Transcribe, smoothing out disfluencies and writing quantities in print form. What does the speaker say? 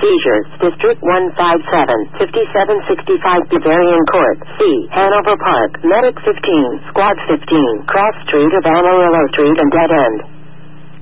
Seizures, District 157, 5765 Bavarian Court, C. Hanover Park, Medic 15, Squad 15, Cross Street of Amarillo Street and Dead End.